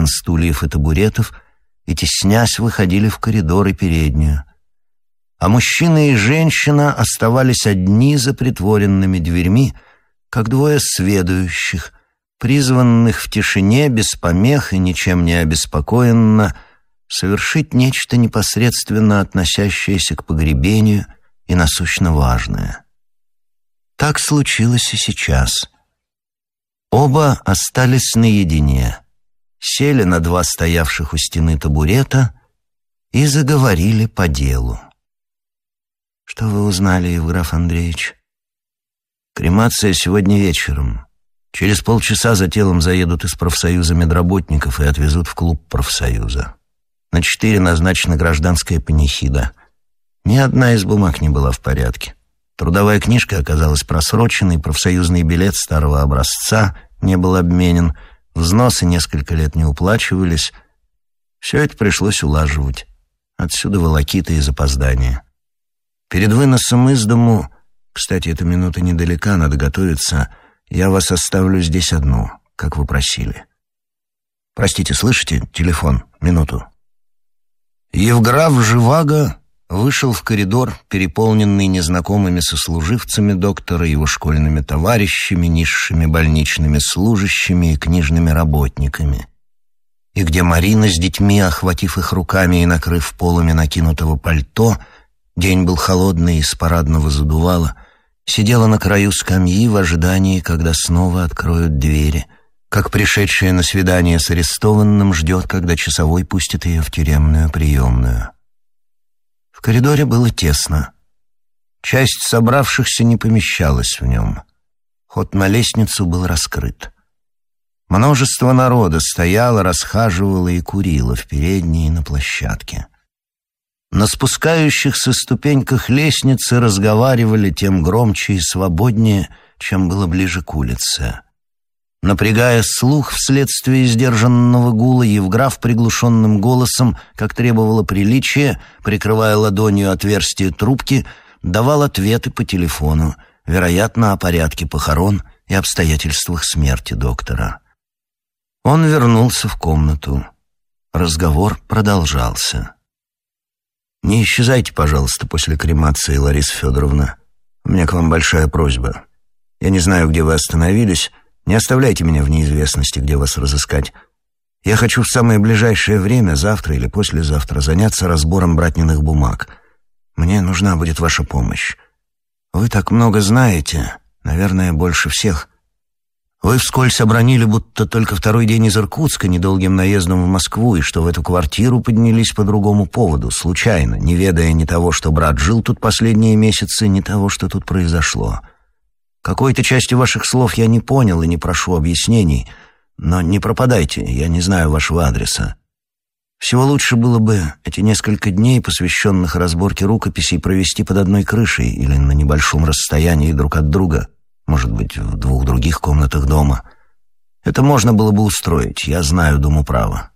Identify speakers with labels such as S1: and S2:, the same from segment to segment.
S1: стен стульев и табуретов и, теснясь, выходили в коридор и переднюю. А мужчина и женщина оставались одни за притворенными дверьми, как двое сведущих, призванных в тишине, без помех и ничем не обеспокоенно совершить нечто непосредственно относящееся к погребению и насущно важное. Так случилось и сейчас. Оба остались наедине, сели на два стоявших у стены табурета и заговорили по делу. «Что вы узнали, Евграф Андреевич?» «Кремация сегодня вечером. Через полчаса за телом заедут из профсоюза медработников и отвезут в клуб профсоюза. На 4 назначена гражданская панихида. Ни одна из бумаг не была в порядке. Трудовая книжка оказалась просроченной, профсоюзный билет старого образца не был обменен, взносы несколько лет не уплачивались. Все это пришлось улаживать. Отсюда волокита и запоздания. Перед выносом из дому, кстати, эта минута недалека, надо готовиться, я вас оставлю здесь одну, как вы просили. Простите, слышите? Телефон. Минуту». Евграф Живаго вышел в коридор, переполненный незнакомыми сослуживцами доктора, его школьными товарищами, низшими больничными служащими и книжными работниками, и где Марина с детьми, охватив их руками и накрыв полами накинутого пальто, день был холодный, из парадного задувало, сидела на краю скамьи в ожидании, когда снова откроют двери, как пришедшая на свидание с арестованным ждет, когда часовой пустит ее в тюремную приемную. В коридоре было тесно. Часть собравшихся не помещалась в нем. Ход на лестницу был раскрыт. Множество народа стояло, расхаживало и курило в передней и на площадке. На спускающихся ступеньках лестницы разговаривали тем громче и свободнее, чем было ближе к улице. Напрягая слух вследствие сдержанного гула, Евграф приглушенным голосом, как требовало приличия, прикрывая ладонью отверстие трубки, давал ответы по телефону, вероятно, о порядке похорон и обстоятельствах смерти доктора. Он вернулся в комнату. Разговор продолжался. «Не исчезайте, пожалуйста, после кремации, Лариса Федоровна. У меня к вам большая просьба. Я не знаю, где вы остановились. Не оставляйте меня в неизвестности, где вас разыскать. Я хочу в самое ближайшее время, завтра или послезавтра, заняться разбором братниных бумаг. Мне нужна будет ваша помощь. Вы так много знаете, наверное, больше всех. Вы вскользь обронили, будто только второй день из Иркутска недолгим наездом в Москву, и что в эту квартиру поднялись по другому поводу, случайно, не ведая ни того, что брат жил тут последние месяцы, ни того, что тут произошло. Какой-то части ваших слов я не понял и не прошу объяснений, но не пропадайте, я не знаю вашего адреса. Всего лучше было бы эти несколько дней, посвященных разборке рукописей, провести под одной крышей или на небольшом расстоянии друг от друга, может быть, в 2 других комнатах дома. Это можно было бы устроить, я знаю Думуправа.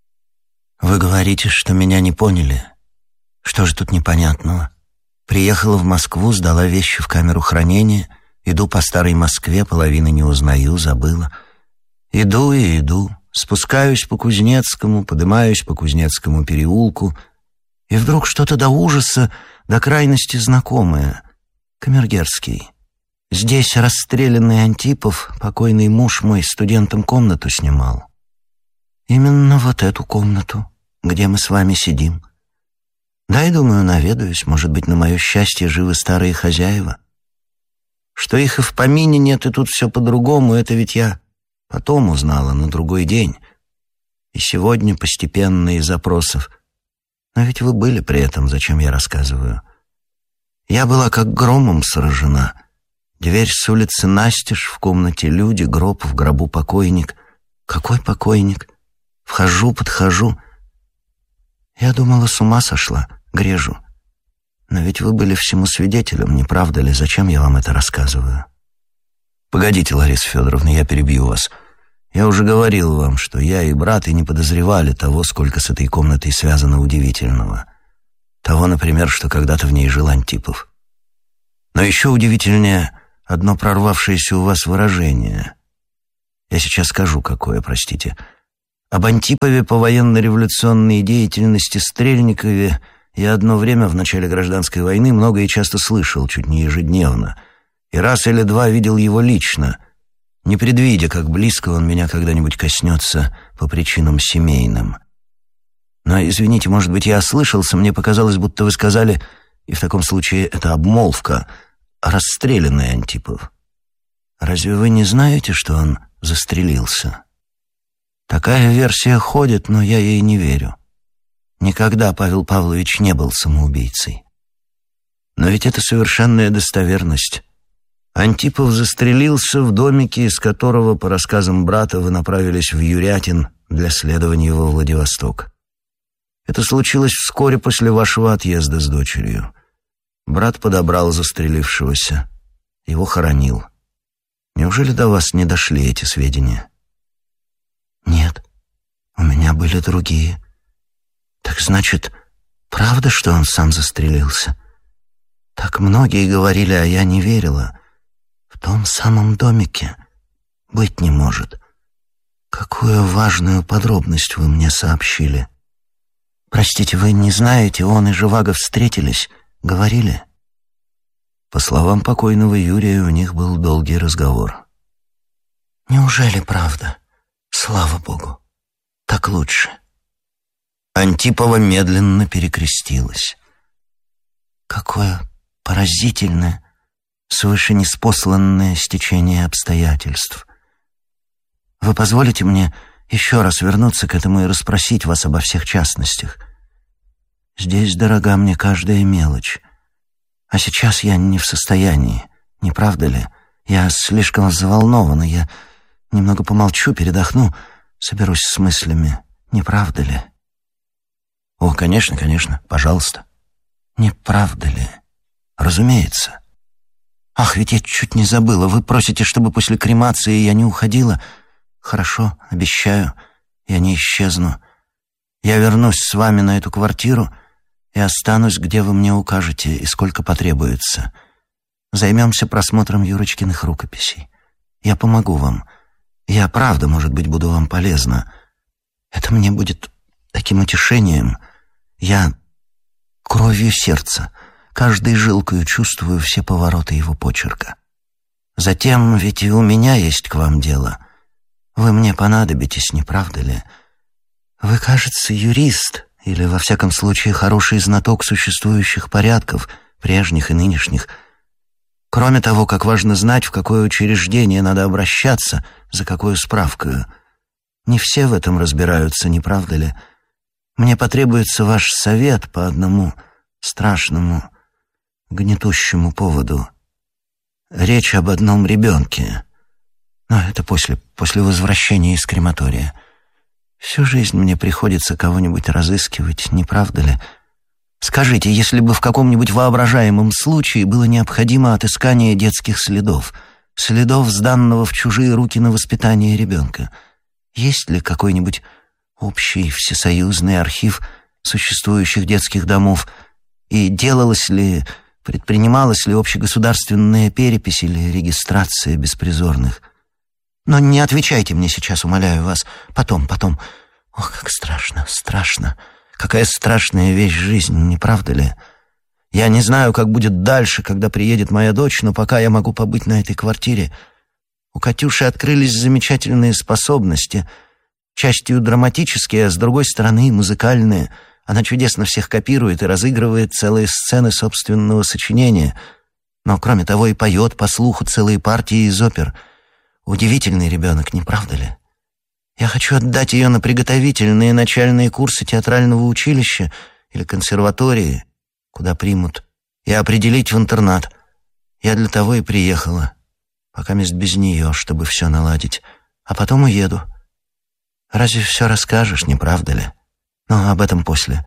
S1: Вы говорите, что меня не поняли. Что же тут непонятного? Приехала в Москву, сдала вещи в камеру хранения, иду по старой Москве, половины не узнаю, забыла. Иду и иду, спускаюсь по Кузнецкому, поднимаюсь по Кузнецкому переулку, и вдруг что-то до ужаса, до крайности знакомое. Камергерский. Здесь расстрелянный Антипов, покойный муж мой, студентам комнату снимал. Именно вот эту комнату, где мы с вами сидим. Дай, думаю, наведаюсь, может быть, на мое счастье живы старые хозяева. Что их и в помине нет, и тут все по-другому, это ведь я потом узнала, на другой день. И сегодня постепенно из запросов. Но ведь вы были при этом, зачем я рассказываю? Я была как громом сражена. Дверь с улицы настежь, в комнате люди, гроб, в гробу покойник. Какой покойник? Вхожу, подхожу. Я думала, с ума сошла, грежу. Но ведь вы были всему свидетелем, не правда ли? Зачем я вам это рассказываю? Погодите, Лариса Федоровна, я перебью вас. Я уже говорил вам, что я и брат и не подозревали того, сколько с этой комнатой связано удивительного. Того, например, что когда-то в ней жил Антипов. Но еще удивительнее одно прорвавшееся у вас выражение. Я сейчас скажу, какое, простите. Об Антипове по военно-революционной деятельности Стрельникове я одно время в начале гражданской войны много и часто слышал, чуть не ежедневно, и раз или два видел его лично, не предвидя, как близко он меня когда-нибудь коснется по причинам семейным. Но, извините, может быть, я ослышался, мне показалось, будто вы сказали, и в таком случае это обмолвка, расстрелянный Антипов. Разве вы не знаете, что он застрелился? Такая версия ходит, но я ей не верю. Никогда Павел Павлович не был самоубийцей. Но ведь это совершенная достоверность. Антипов застрелился в домике, из которого, по рассказам брата, вы направились в Юрятин для следования во Владивосток. Это случилось вскоре после вашего отъезда с дочерью. Брат подобрал застрелившегося, его хоронил. Неужели до вас не дошли эти сведения? Нет, у меня были другие. Так значит, правда, что он сам застрелился? Так многие говорили, а я не верила. В том самом домике быть не может. Какую важную подробность вы мне сообщили. Простите, вы не знаете, он и Живаго встретились, говорили? По словам покойного Юрия, у них был долгий разговор. Неужели правда? Слава Богу, так лучше. Антипова медленно перекрестилась. Какое поразительное, свыше неспосланное стечение обстоятельств. Вы позволите мне еще раз вернуться к этому и расспросить вас обо всех частностях? Здесь дорога мне каждая мелочь. А сейчас я не в состоянии, не правда ли? Я слишком взволнована, я немного помолчу, передохну, соберусь с мыслями, не правда ли? О, конечно, конечно, пожалуйста. Не правда ли? Разумеется. Ах, ведь я чуть не забыла. Вы просите, чтобы после кремации я не уходила? Хорошо, обещаю, я не исчезну. Я вернусь с вами на эту квартиру и останусь, где вы мне укажете и сколько потребуется. Займемся просмотром Юрочкиных рукописей. Я помогу вам. Я, правда, может быть, буду вам полезна. Это мне будет таким утешением. Я кровью сердца, каждой жилкою чувствую все повороты его почерка. Затем, ведь и у меня есть к вам дело. Вы мне понадобитесь, не правда ли? Вы, кажется, юрист, или, во всяком случае, хороший знаток существующих порядков, прежних и нынешних. Кроме того, как важно знать, в какое учреждение надо обращаться, за какую справкою. Не все в этом разбираются, не правда ли? Мне потребуется ваш совет по одному страшному, гнетущему поводу. Речь об одном ребенке. Но это после возвращения из крематория. Всю жизнь мне приходится кого-нибудь разыскивать, не правда ли? Скажите, если бы в каком-нибудь воображаемом случае было необходимо отыскание детских следов, следов, сданного в чужие руки на воспитание ребенка, есть ли какой-нибудь общий всесоюзный архив существующих детских домов, и предпринималась ли общегосударственная перепись или регистрация беспризорных? Но не отвечайте мне сейчас, умоляю вас. Потом. Ох, как страшно, страшно. Какая страшная вещь жизнь, не правда ли? Я не знаю, как будет дальше, когда приедет моя дочь, но пока я могу побыть на этой квартире. У Катюши открылись замечательные способности, частью драматические, а с другой стороны и музыкальные. Она чудесно всех копирует и разыгрывает целые сцены собственного сочинения. Но, кроме того, и поет по слуху целые партии из опер. Удивительный ребенок, не правда ли? Я хочу отдать ее на приготовительные начальные курсы театрального училища или консерватории, куда примут, и определить в интернат. Я для того и приехала, пока мест без нее, чтобы все наладить, а потом уеду. Разве все расскажешь, не правда ли? Но об этом после.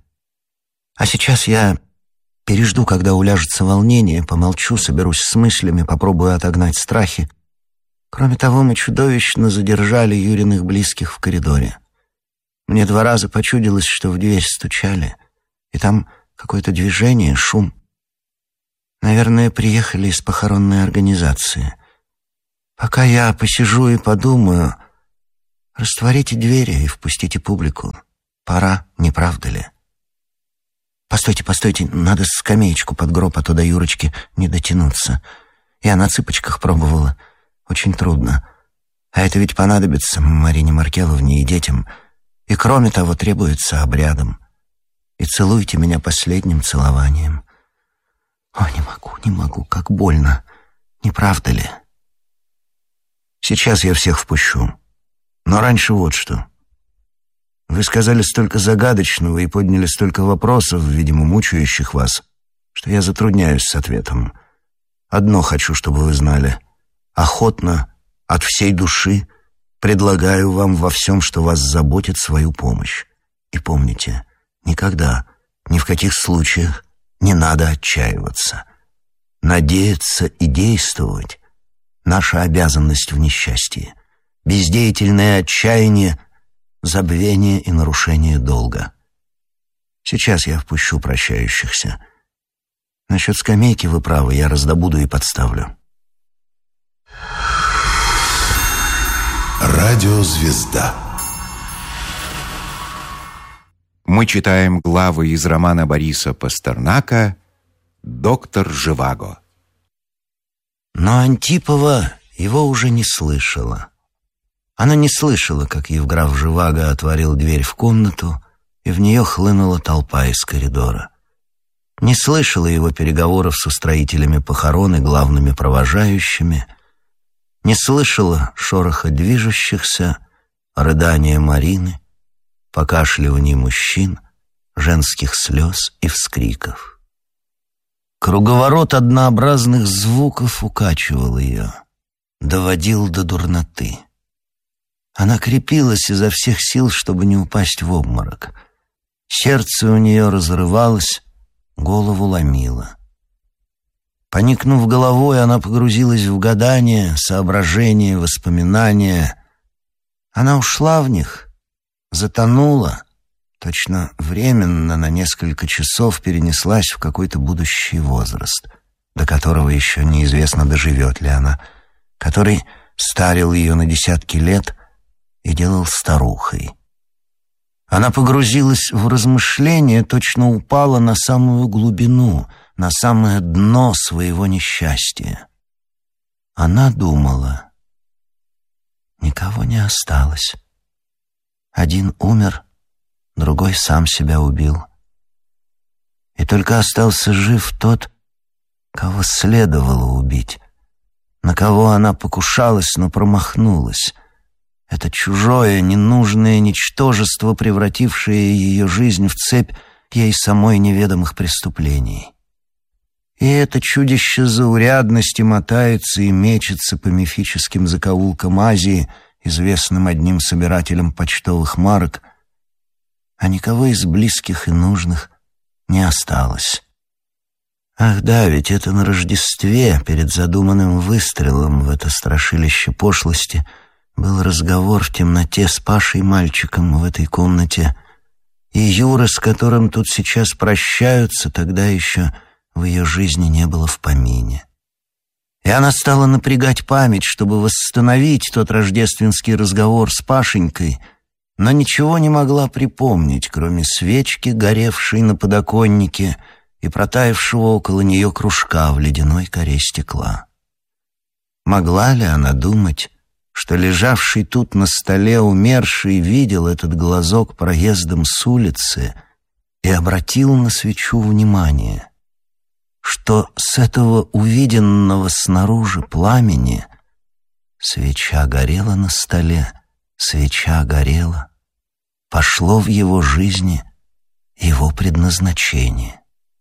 S1: А сейчас я пережду, когда уляжется волнение, помолчу, соберусь с мыслями, попробую отогнать страхи. Кроме того, мы чудовищно задержали Юриных близких в коридоре. Мне 2 раза почудилось, что в дверь стучали, и там какое-то движение, шум. Наверное, приехали из похоронной организации. Пока я посижу и подумаю, Растворите двери и впустите публику. Пора, не правда ли? Постойте, постойте, надо скамеечку под гроб, а то до Юрочки не дотянуться. Я на цыпочках пробовала. Очень трудно. А это ведь понадобится Марине Маркеловне и детям. И кроме того, требуется обрядом. И целуйте меня последним целованием. О, не могу, как больно. Не правда ли? Сейчас я всех впущу. Но раньше вот что. Вы сказали столько загадочного и подняли столько вопросов, видимо, мучающих вас, что я затрудняюсь с ответом. Одно хочу, чтобы вы знали. Охотно, от всей души, предлагаю вам во всем, что вас заботит, свою помощь. И помните, никогда, ни в каких случаях не надо отчаиваться. Надеяться и действовать — наша обязанность в несчастье. Бездеятельное отчаяние — забвение и нарушение долга. Сейчас я впущу прощающихся. Насчет скамейки вы правы, я раздобуду и подставлю.
S2: Радиозвезда. Мы читаем главы из романа Бориса Пастернака «Доктор Живаго».
S1: Но Антипова его уже не слышала. Она не слышала, как Евграф Живаго отворил дверь в комнату, и в нее хлынула толпа из коридора. Не слышала его переговоров с устроителями похорон и главными провожающими, не слышала шороха движущихся, рыдания Марины, покашливаний мужчин, женских слез и вскриков. Круговорот однообразных звуков укачивал ее, доводил до дурноты. Она крепилась изо всех сил, чтобы не упасть в обморок. Сердце у нее разрывалось, голову ломило. Поникнув головой, она погрузилась в гадания, соображения, воспоминания. Она ушла в них, затонула, точно временно на несколько часов перенеслась в какой-то будущий возраст, до которого еще неизвестно, доживет ли она, который старил ее на десятки лет и делал старухой. Она погрузилась в размышления, точно упала на самую глубину, на самое дно своего несчастья. Она думала: никого не осталось. Один умер, другой сам себя убил. И только остался жив тот, кого следовало убить, на кого она покушалась, но промахнулась. Это чужое, ненужное ничтожество, превратившее ее жизнь в цепь ей самой неведомых преступлений. И это чудище заурядности мотается и мечется по мифическим закоулкам Азии, известным одним собирателем почтовых марок, а никого из близких и нужных не осталось. Ах да, ведь это на Рождестве, перед задуманным выстрелом в это страшилище пошлости, был разговор в темноте с Пашей мальчиком в этой комнате, и Юра, с которым тут сейчас прощаются, тогда еще в ее жизни не было в помине. И она стала напрягать память, чтобы восстановить тот рождественский разговор с Пашенькой, но ничего не могла припомнить, кроме свечки, горевшей на подоконнике, и протаявшего около нее кружка в ледяной коре стекла. Могла ли она думать, что лежавший тут на столе умерший видел этот глазок проездом с улицы и обратил на свечу внимание, что с этого увиденного снаружи пламени свеча горела на столе, свеча горела, пошло в его жизни его предназначение.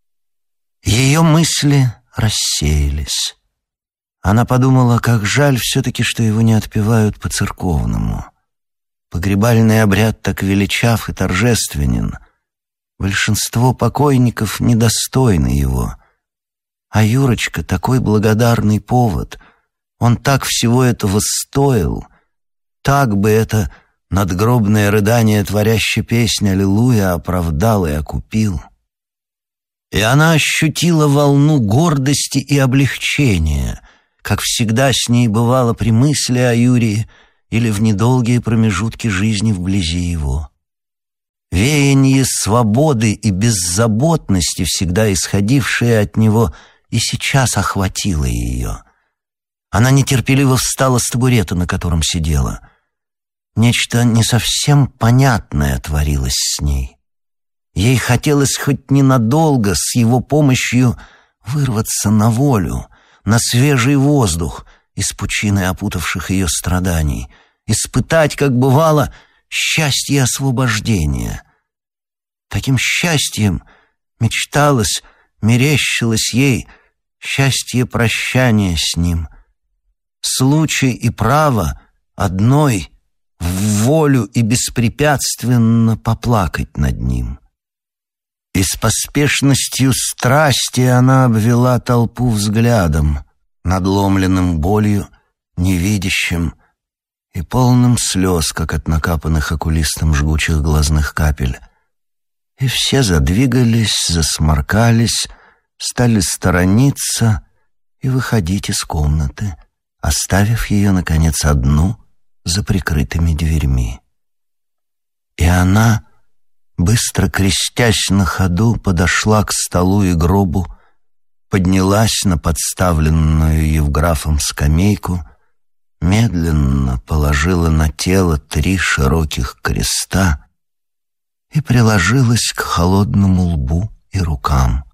S1: Ее мысли рассеялись. Она подумала, как жаль все-таки, что его не отпевают по-церковному. Погребальный обряд так величав и торжественен. Большинство покойников недостойны его. А Юрочка — такой благодарный повод. Он так всего этого стоил. Так бы это надгробное рыдание творящей песни «Аллилуйя» оправдал и окупил. И она ощутила волну гордости и облегчения, как всегда с ней бывало при мысли о Юрии, или в недолгие промежутки жизни вблизи его. Веяние свободы и беззаботности, всегда исходившее от него, и сейчас охватило ее. Она нетерпеливо встала с табурета, на котором сидела. Нечто не совсем понятное творилось с ней. Ей хотелось хоть ненадолго с его помощью вырваться на волю, на свежий воздух из пучины опутавших ее страданий, испытать, как бывало, счастье освобождения. Таким счастьем мечталось, мерещилось ей счастье прощания с ним. Случай и право одной в волю и беспрепятственно поплакать над ним. И с поспешностью страсти она обвела толпу взглядом, надломленным болью, невидящим и полным слез, как от накапанных окулистом жгучих глазных капель. И все задвигались, засморкались, стали сторониться и выходить из комнаты, оставив ее, наконец, одну за прикрытыми дверьми. И она, быстро крестясь на ходу, подошла к столу и гробу, поднялась на подставленную Евграфом скамейку, медленно положила на тело 3 широких креста и приложилась к холодному лбу и рукам.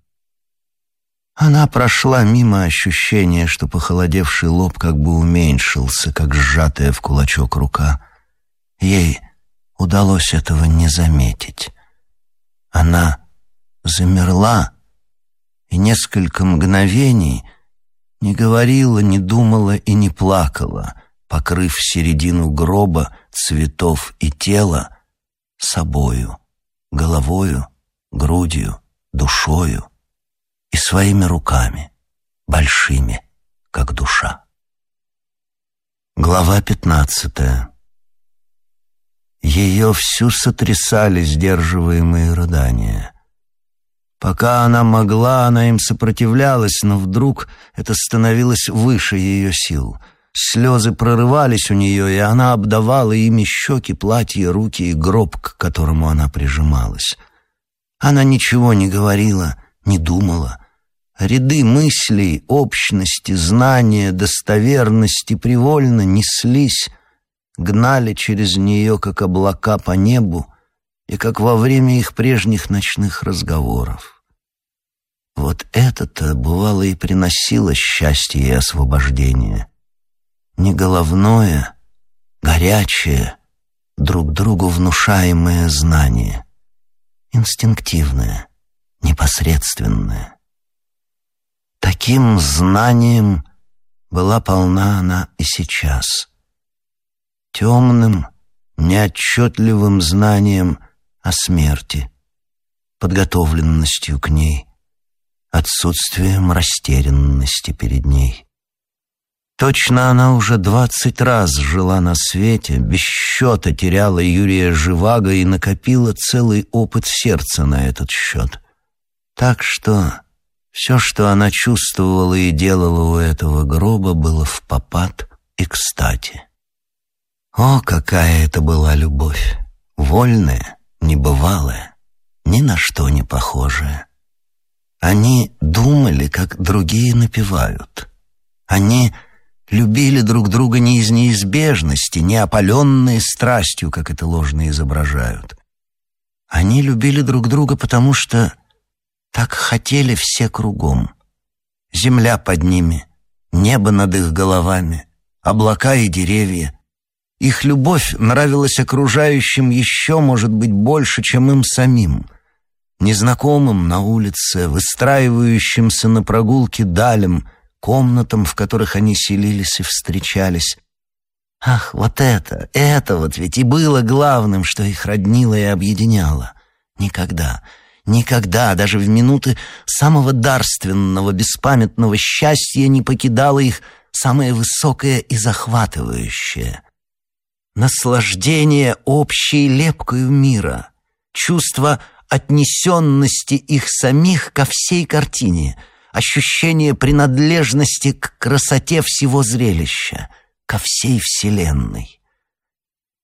S1: Она прошла мимо ощущения, что похолодевший лоб как бы уменьшился, как сжатая в кулачок рука. Ей удалось этого не заметить. Она замерла и несколько мгновений не говорила, не думала и не плакала, покрыв середину гроба, цветов и тела собою, головою, грудью, душою и своими руками, большими, как душа. Глава 15. Ее всю сотрясали сдерживаемые рыдания. Пока она могла, она им сопротивлялась, но вдруг это становилось выше ее сил. Слезы прорывались у нее, и она обдавала ими щеки, платье, руки и гроб, к которому она прижималась. Она ничего не говорила, не думала. Ряды мыслей, общности, знания, достоверности привольно неслись, гнали через нее, как облака по небу, и как во время их прежних ночных разговоров. Вот это-то, бывало, и приносило счастье и освобождение. Не головное, горячее, друг другу внушаемое знание, инстинктивное, непосредственное. Таким знанием была полна она и сейчас. Темным, неотчетливым знанием о смерти, подготовленностью к ней, отсутствием растерянности перед ней. Точно она уже 20 раз жила на свете, без счета теряла Юрия Живаго и накопила целый опыт сердца на этот счет. Так что все, что она чувствовала и делала у этого гроба, было впопад и кстати. О, какая это была любовь! Вольная, небывалая, ни на что не похожая. Они думали, как другие напевают. Они любили друг друга не из неизбежности, не опаленные страстью, как это ложно изображают. Они любили друг друга, потому что так хотели все кругом. Земля под ними, небо над их головами, облака и деревья. Их любовь нравилась окружающим еще, может быть, больше, чем им самим. Незнакомым на улице, выстраивающимся на прогулке далям, комнатам, в которых они селились и встречались. Ах, вот это вот ведь и было главным, что их роднило и объединяло. Никогда, даже в минуты самого дарственного, беспамятного счастья не покидало их самое высокое и захватывающее. Наслаждение общей лепкою мира, чувство отнесенности их самих ко всей картине, ощущение принадлежности к красоте всего зрелища, ко всей вселенной.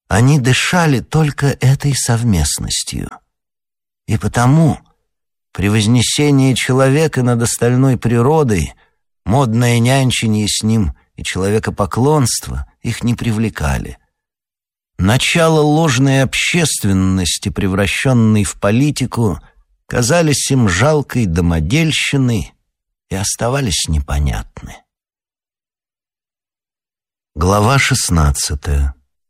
S1: Они дышали только этой совместностью. И потому при вознесении человека над остальной природой модное нянчение с ним и человекопоклонство их не привлекали. Начало ложной общественности, превращенной в политику, казались им жалкой домодельщиной и оставались непонятны. Глава 16.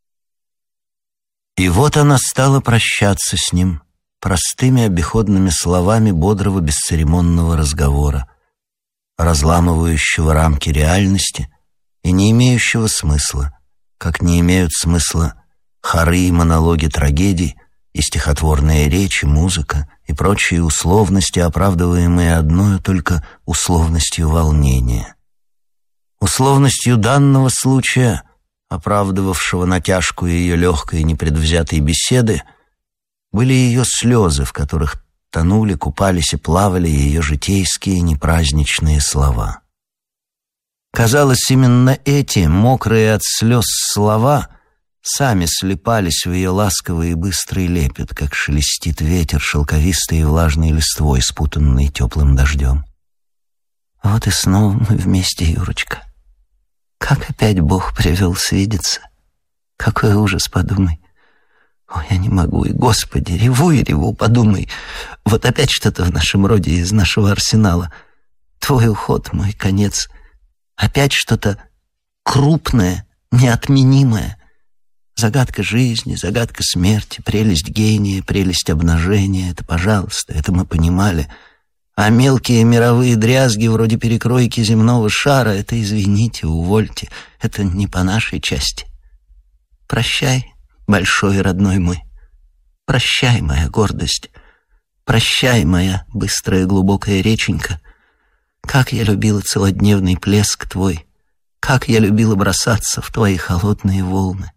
S1: И вот она стала прощаться с ним простыми обиходными словами бодрого бесцеремонного разговора, разламывающего рамки реальности и не имеющего смысла, как не имеют смысла хоры и монологи трагедий, и стихотворные речи, музыка и прочие условности, оправдываемые одной только условностью волнения. Условностью данного случая, оправдывавшего натяжку ее легкой и непредвзятой беседы, были ее слезы, в которых тонули, купались и плавали ее житейские непраздничные слова. Казалось, именно эти, мокрые от слез слова, сами слипались в ее ласковый и быстрый лепет, как шелестит ветер шелковистой и влажной листвой, спутанной теплым дождем. Вот и снова мы вместе, Юрочка. Как опять Бог привел свидеться. Какой ужас, подумай. Ой, я не могу, и, Господи, реву, подумай. Вот опять что-то в нашем роде из нашего арсенала. Твой уход, мой конец. Опять что-то крупное, неотменимое. Загадка жизни, загадка смерти, прелесть гения, прелесть обнажения. Это, пожалуйста, это мы понимали. А мелкие мировые дрязги, вроде перекройки земного шара, это, извините, увольте, это не по нашей части. Прощай, большой родной мой. Прощай, моя гордость. Прощай, моя быстрая глубокая реченька. Как я любила целодневный плеск твой. Как я любила бросаться в твои холодные волны.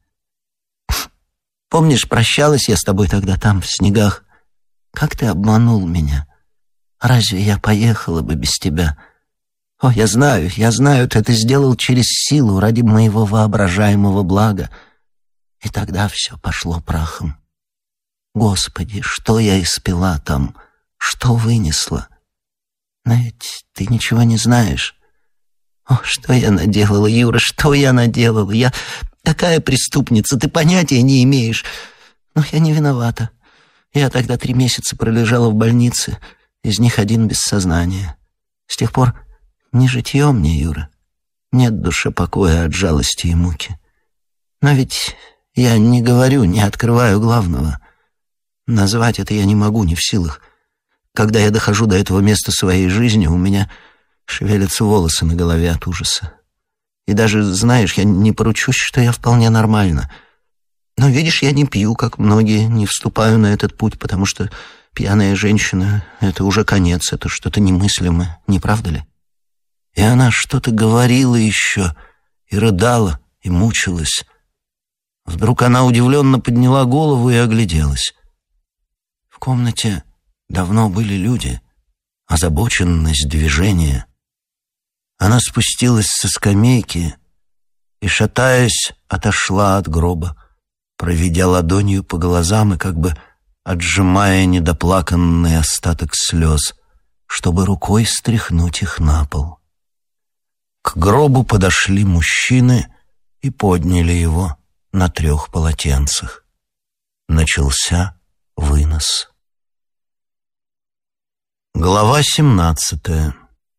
S1: Помнишь, прощалась я с тобой тогда там, в снегах? Как ты обманул меня. Разве я поехала бы без тебя? О, я знаю, ты это сделал через силу ради моего воображаемого блага. И тогда все пошло прахом. Господи, что я испила там, что вынесла. Но ведь ты ничего не знаешь. О, что я наделала, Юра, что я наделала? Я такая преступница, ты понятия не имеешь. Но я не виновата. Я тогда 3 месяца пролежала в больнице, из них 1 без сознания. С тех пор не житье мне, Юра. Нет душе покоя от жалости и муки. Но ведь я не говорю, не открываю главного. Назвать это я не могу, не в силах. Когда я дохожу до этого места своей жизни, у меня шевелятся волосы на голове от ужаса. И даже, знаешь, я не поручусь, что я вполне нормальна. Но, видишь, я не пью, как многие, не вступаю на этот путь, потому что пьяная женщина — это уже конец, это что-то немыслимое, не правда ли? И она что-то говорила еще, и рыдала, и мучилась. Вдруг она удивленно подняла голову и огляделась. В комнате давно были люди, озабоченность, движение. Она спустилась со скамейки и, шатаясь, отошла от гроба, проведя ладонью по глазам и как бы отжимая недоплаканный остаток слез, чтобы рукой стряхнуть их на пол. К гробу подошли мужчины и подняли его на 3 полотенцах. Начался вынос. Глава 17.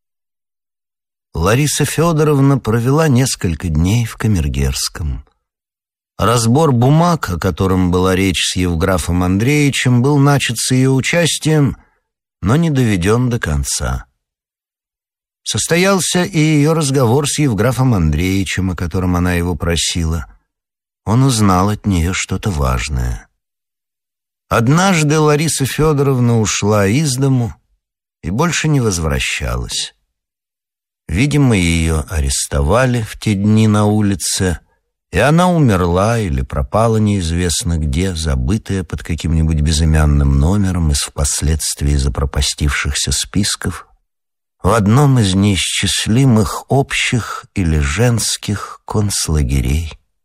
S1: Лариса Федоровна провела несколько дней в Камергерском. Разбор бумаг, о котором была речь с Евграфом Андреевичем, был начат с ее участием, но не доведен до конца. Состоялся и ее разговор с Евграфом Андреевичем, о котором она его просила. Он узнал от нее что-то важное. Однажды Лариса Федоровна ушла из дому и больше не возвращалась. Видимо, ее арестовали в те дни на улице, и она умерла или пропала неизвестно где, забытая под каким-нибудь безымянным номером из впоследствии запропастившихся списков, в одном из неисчислимых общих или женских концлагерей